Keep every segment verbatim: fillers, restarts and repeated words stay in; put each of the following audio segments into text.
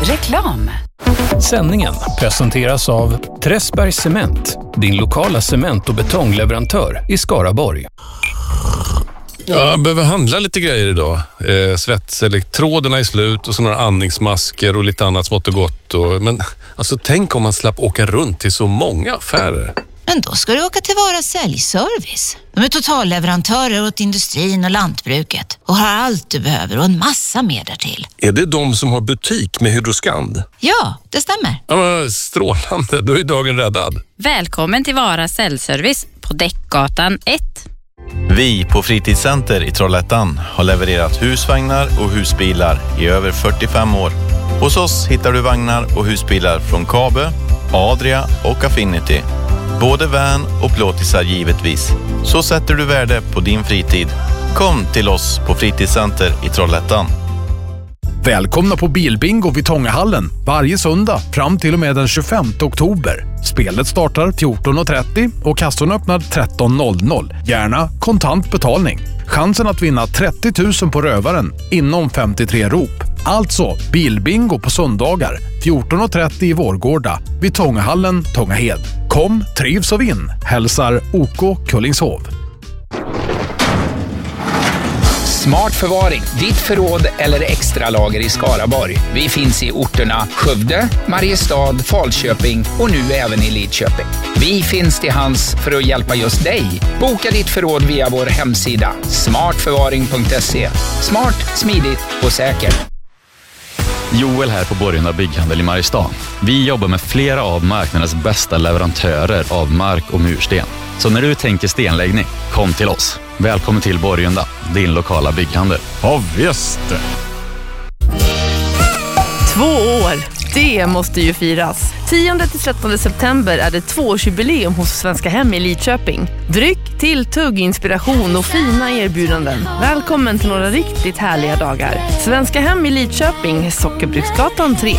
Reklam. Sändningen presenteras av Träsbergs Cement, din lokala cement- och betongleverantör i Skaraborg. Jag behöver handla lite grejer idag. Eh, Svetselektroderna är slut och så några andningsmasker och lite annat smått och gott. Och, men alltså, tänk om man slapp åka runt till så många affärer. Men då ska du åka till Vara Säljservice. De är totalleverantörer åt industrin och lantbruket och har allt du behöver och en massa mer därtill. Är det de som har butik med Hydroskand? Ja, det stämmer. Ja, men strålande, då är dagen räddad. Välkommen till Vara Säljservice på Däckgatan ett. Vi på Fritidscenter i Trollhättan har levererat husvagnar och husbilar i över fyrtiofem år. Hos oss hittar du vagnar och husbilar från Kabe, Adria och Affinity. Både van och plåtisar givetvis. Så sätter du värde på din fritid. Kom till oss på Fritidscenter i Trollhättan. Välkomna på Bilbingo vid Tångahallen varje söndag fram till och med den tjugofemte oktober. Spelet startar fjorton trettio och kassan öppnar tretton noll noll. Gärna kontant betalning. Chansen att vinna trettio tusen på rövaren inom femtiotre rop. Alltså Bilbingo på söndagar fjorton trettio i Vårgårda vid Tångahallen, Tångahed. Kom, trivs och vinn. Hälsar O K Kullingshov. Smart förvaring, ditt förråd eller extra lager i Skaraborg. Vi finns i orterna Skövde, Mariestad, Falköping och nu även i Lidköping. Vi finns till hands för att hjälpa just dig. Boka ditt förråd via vår hemsida smart förvaring punkt se. Smart, smidigt och säkert. Joel här på Borgunda Bygghandel i Mariestad. Vi jobbar med flera av marknadens bästa leverantörer av mark och mursten. Så när du tänker stenläggning, kom till oss. Välkommen till Borgunda, din lokala bygghandel. Ja, visst. Två år, det måste ju firas. tionde till trettonde september är det tvåårsjubileum hos Svenska Hem i Lidköping. Dryck, tilltugg, inspiration och fina erbjudanden. Välkommen till några riktigt härliga dagar. Svenska Hem i Lidköping, Sockerbruksgatan tre.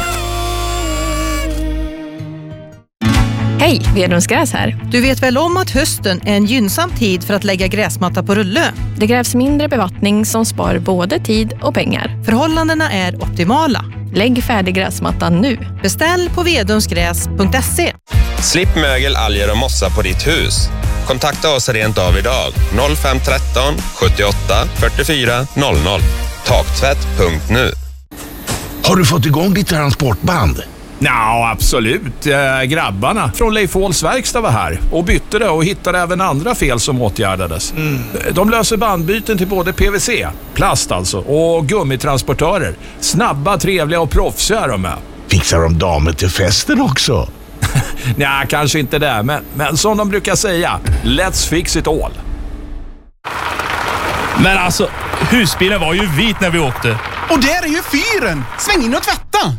Hej, Vedrums gräs här. Du vet väl om att hösten är en gynnsam tid för att lägga gräsmatta på rulle? Det krävs mindre bevattning som spar både tid och pengar. Förhållandena är optimala. Lägg färdig gräsmattan nu. Beställ på vedrumsgräs punkt se. Slipp mögel, alger och mossa på ditt hus. Kontakta oss rent av idag. noll fem ett tre sjuttioåtta fyrtiofyra noll noll. Taktvätt punkt nu. Har du fått igång ditt transportband? Ja, absolut. Äh, grabbarna från Leif Åhls verkstad var här och bytte det och hittade även andra fel som åtgärdades. Mm. De löser bandbyten till både P V C, plast alltså, och gummitransportörer. Snabba, trevliga och proffsiga är de med. Fixar de damer till festen också? Nej, kanske inte det, men, men som de brukar säga, let's fix it all. Men alltså, husbilen var ju vit när vi åkte. Och där är ju fyren! Sväng in och tvätta!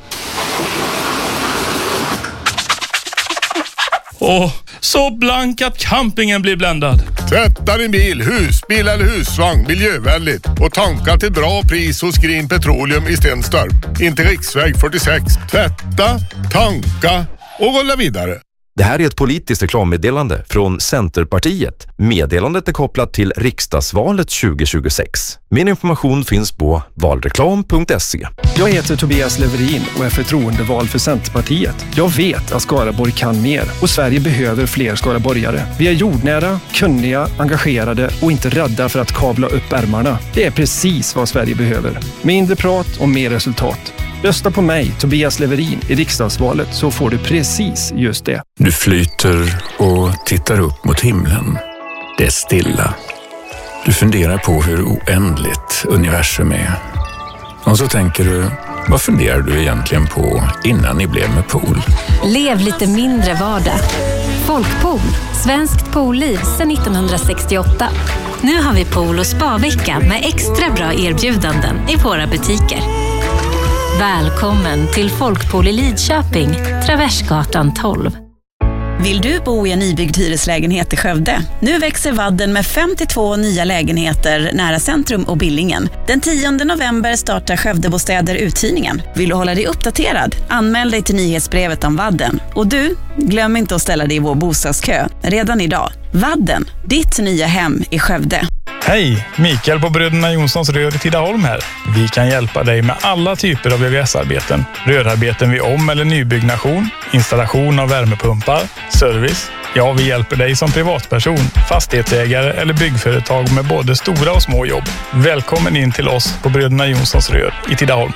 Åh, så blank att campingen blir bländad. Tvätta din bil, husbil eller husvagn miljövänligt och tanka till bra pris hos Green Petroleum i Stenstorp. Inte riksväg fyrtiosex. Tvätta, tanka och rulla vidare. Det här är ett politiskt reklammeddelande från Centerpartiet. Meddelandet är kopplat till riksdagsvalet tjugo tjugosex. Min information finns på valreklam punkt se. Jag heter Tobias Leverin och är förtroendevald för Centerpartiet. Jag vet att Skaraborg kan mer och Sverige behöver fler skaraborgare. Vi är jordnära, kunniga, engagerade och inte rädda för att kavla upp ärmarna. Det är precis vad Sverige behöver. Mindre prat och mer resultat. Rösta på mig, Tobias Leverin, i riksdagsvalet så får du precis just det. Du flyter och tittar upp mot himlen. Det är stilla. Du funderar på hur oändligt universum är. Och så tänker du, vad funderar du egentligen på innan ni blev med pool? Lev lite mindre vardag. Folkpool, svenskt poolliv sedan nittonhundrasextioåtta. Nu har vi pool- och spa-vecka med extra bra erbjudanden i våra butiker. Välkommen till Folkpool i Lidköping, Traversgatan tolv. Vill du bo i en nybyggd hyreslägenhet i Skövde? Nu växer Vadden med femtiotvå nya lägenheter nära centrum och Billingen. Den tionde november startar Skövdebostäder uthyrningen. Vill du hålla dig uppdaterad? Anmäl dig till nyhetsbrevet om Vadden. Och du, glöm inte att ställa dig i vår bostadskö redan idag. Vadden, ditt nya hem i Skövde. Hej, Mikael på Bröderna Jonssons Rör i Tidaholm här. Vi kan hjälpa dig med alla typer av V V S-arbeten. Rörarbeten vid om- eller nybyggnation, installation av värmepumpar, service. Ja, vi hjälper dig som privatperson, fastighetsägare eller byggföretag med både stora och små jobb. Välkommen in till oss på Bröderna Jonssons Rör i Tidaholm.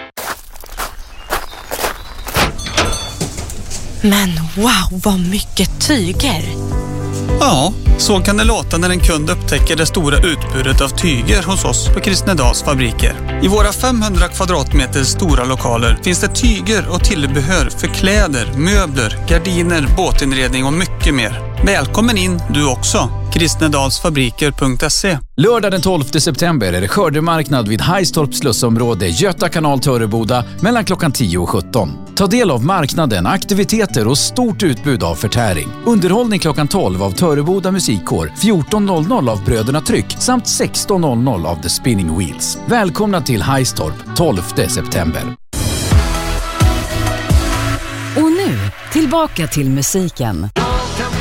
Men wow, vad mycket tyger! Ja, så kan det låta när en kund upptäcker det stora utbudet av tyger hos oss på Kristnedals fabriker. I våra femhundra kvadratmeter stora lokaler finns det tyger och tillbehör för kläder, möbler, gardiner, båtinredning och mycket mer. Välkommen in du också. kristnedalsfabriker punkt se. Lördag den tolfte september är det skördemarknad vid Hajstorps slussområde Göta kanal Töreboda mellan klockan tio och sjutton. Ta del av marknaden, aktiviteter och stort utbud av förtäring. Underhållning klockan tolv av Töreboda musikkår, fjorton noll noll av Bröderna Tryck samt sexton noll noll av The Spinning Wheels. Välkomna till Hajstorp tolfte september. Och nu, tillbaka till musiken.